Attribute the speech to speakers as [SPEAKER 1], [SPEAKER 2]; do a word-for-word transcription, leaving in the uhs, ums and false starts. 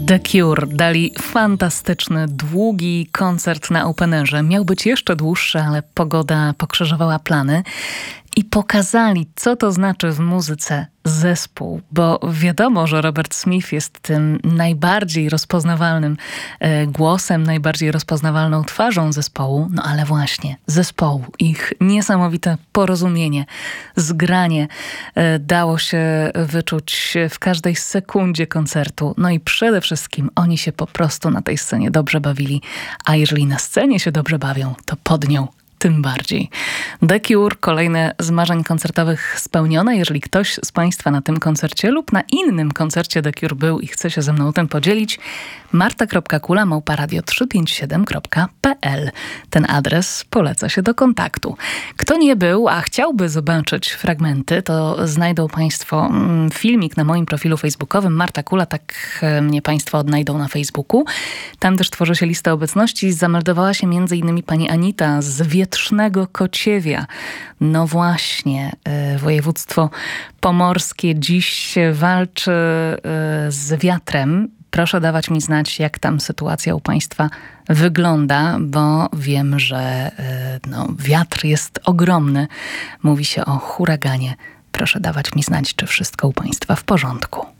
[SPEAKER 1] The Cure dali fantastyczny, długi koncert na openerze. Miał być jeszcze dłuższy, ale pogoda pokrzyżowała plany. I pokazali, co to znaczy w muzyce zespół, bo wiadomo, że Robert Smith jest tym najbardziej rozpoznawalnym e, głosem, najbardziej rozpoznawalną twarzą zespołu, no ale właśnie zespołu, ich niesamowite porozumienie, zgranie e, dało się wyczuć w każdej sekundzie koncertu, no i przede wszystkim oni się po prostu na tej scenie dobrze bawili, a jeżeli na scenie się dobrze bawią, to pod nią tym bardziej. The Cure, kolejne z marzeń koncertowych spełnione. Jeżeli ktoś z Państwa na tym koncercie lub na innym koncercie The Cure był i chce się ze mną tym podzielić, marta kropka kula małpa radio trzysta pięćdziesiąt siedem kropka p l. Ten adres poleca się do kontaktu. Kto nie był, a chciałby zobaczyć fragmenty, to znajdą Państwo filmik na moim profilu facebookowym Marta Kula, tak mnie Państwo odnajdą na Facebooku. Tam też tworzy się lista obecności. Zameldowała się między innymi pani Anita z Wietrznego Kociewia. No właśnie, y, województwo pomorskie dziś walczy y, z wiatrem. Proszę dawać mi znać, jak tam sytuacja u Państwa wygląda, bo wiem, że y, no, wiatr jest ogromny. Mówi się o huraganie. Proszę dawać mi znać, czy wszystko u Państwa w porządku.